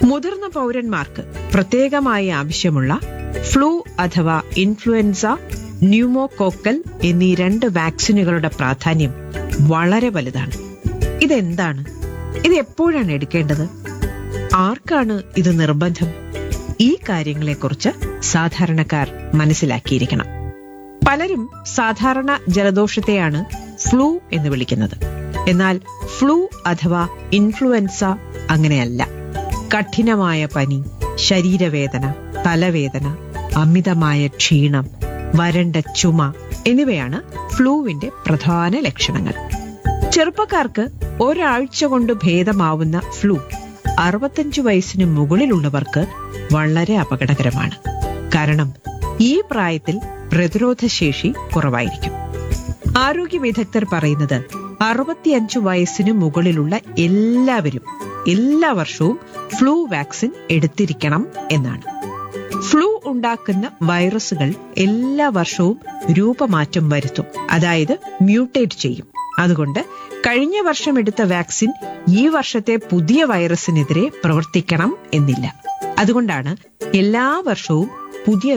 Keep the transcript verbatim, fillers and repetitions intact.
മുതിർന്ന പൗരന്മാർക്ക് പ്രത്യേകമായി ആവശ്യമുള്ള ഫ്ലൂ അഥവാ ഇൻഫ്ലുവൻസ, ന്യൂമോകോക്കൽ എന്നീ രണ്ട് വാക്സിനുകളുടെ പ്രാധാന്യം വളരെ വലുതാണ്. ഇതെന്താണ്? ഇത് എപ്പോഴാണ് എടുക്കേണ്ടത്? ആർക്കാണ് ഇത് നിർബന്ധം? ഈ കാര്യങ്ങളെക്കുറിച്ച് സാധാരണക്കാർ മനസ്സിലാക്കിയിരിക്കണം. പലരും സാധാരണ ജലദോഷത്തെയാണ് ഫ്ലൂ എന്ന് വിളിക്കുന്നത്. എന്നാൽ ഫ്ലൂ അഥവാ ഇൻഫ്ലുവൻസ അങ്ങനെയല്ല. കഠിനമായ പനി, ശരീരവേദന, തലവേദന, അമിതമായ ക്ഷീണം, വരണ്ട ചുമ എന്നിവയാണ് ഫ്ലൂവിന്റെ പ്രധാന ലക്ഷണങ്ങൾ. ചെറുപ്പക്കാർക്ക് ഒരാഴ്ച കൊണ്ട് ഭേദമാവുന്ന ഫ്ലൂ അറുപത്തഞ്ചു വയസ്സിന് മുകളിലുള്ളവർക്ക് വളരെ അപകടകരമാണ്. കാരണം ഈ പ്രായത്തിൽ പ്രതിരോധശേഷി കുറവായിരിക്കും. ആരോഗ്യ വിദഗ്ധർ പറയുന്നത് അറുപത്തിയഞ്ചു വയസ്സിന് മുകളിലുള്ള എല്ലാവരും എല്ലാ വർഷവും ഫ്ലൂ വാക്സിൻ എടുത്തിരിക്കണം എന്നാണ്. ഫ്ലൂ ഉണ്ടാക്കുന്ന വൈറസുകൾ എല്ലാ വർഷവും രൂപമാറ്റം വരുത്തും, അതായത് മ്യൂട്ടേറ്റ് ചെയ്യും. അതുകൊണ്ട് കഴിഞ്ഞ വർഷം എടുത്ത വാക്സിൻ ഈ വർഷത്തെ പുതിയ വൈറസിനെതിരെ പ്രവർത്തിക്കണം എന്നില്ല. അതുകൊണ്ടാണ് എല്ലാ വർഷവും പുതിയ